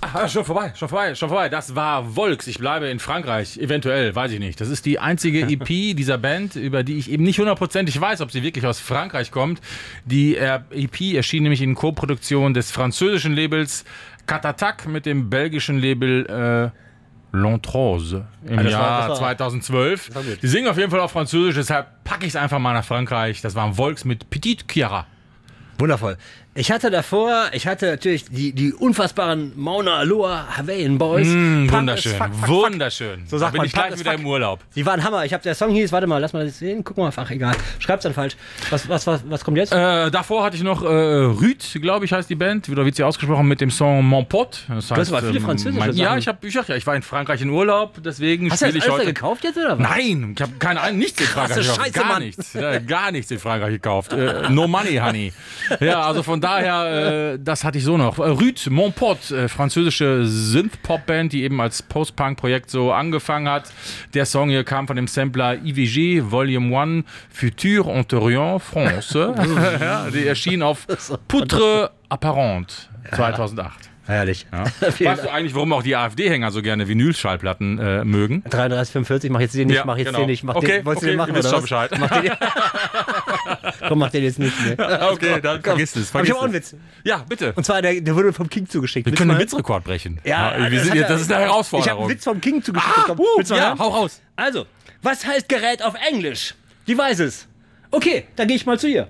schon vorbei. Das war Volks. Ich bleibe in Frankreich. Eventuell, weiß ich nicht. Das ist die einzige EP dieser Band, über die ich eben nicht hundertprozentig weiß, ob sie wirklich aus Frankreich kommt. Die EP erschien nämlich in Koproduktion des französischen Labels Catatak mit dem belgischen Label L'Entrose im Jahr 2012. Die singen auf jeden Fall auf Französisch, deshalb packe ich es einfach mal nach Frankreich. Das waren Volks mit Petite Chiara. Wundervoll. Ich hatte natürlich die unfassbaren Mauna Loa Hawaiian Boys. Wunderschön. So sagt bin man, ich gleich wieder im Urlaub. Die waren Hammer. Der Song hieß, warte mal, lass mal das sehen. Guck mal, ach egal. Schreib's dann falsch. Was kommt jetzt? Davor hatte ich noch Rüd, glaube ich, heißt die Band. Oder wird sie ausgesprochen mit dem Song Mon Pot. Das heißt, aber viele französische Sachen. Ich war in Frankreich in Urlaub, deswegen Hast du spiele das ich heute. gekauft jetzt oder was? Nein, ich habe nichts in Frankreich gekauft. Scheiße, Gar Mann. nichts. Gar nichts in Frankreich gekauft. No money, honey. Ja, also von daher, das hatte ich so noch. Rüd, Mon Pot, französische Synth-Pop-Band, die eben als Post-Punk-Projekt so angefangen hat. Der Song hier kam von dem Sampler IVG, Volume 1, Futur Ontario, France. Ja, die erschien auf Poutre Apparente 2008. Herrlich. Ja. Weißt du eigentlich, warum auch die AfD-Hänger so gerne Vinylschallplatten mögen? 33,45, mach jetzt den nicht, wolltest du den machen, ihr wisst oder schon Bescheid. Komm, mach den jetzt nicht mehr. Okay, dann vergiss es. Aber ich habe auch einen Witz. Ja, bitte. Und zwar, der wurde vom King zugeschickt. Wir können den Witzrekord brechen. Ja, das ist eine Herausforderung. Ich habe einen Witz vom King zugeschickt bekommen. Willst du mal hören? Hau raus. Also, was heißt Gerät auf Englisch? Die weiß es. Okay, dann gehe ich mal zu ihr.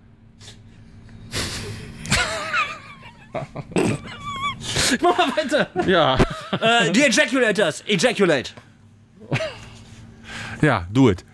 Mach mal weiter. Ja. Die Ejaculators. Ejaculate. Ja, do it.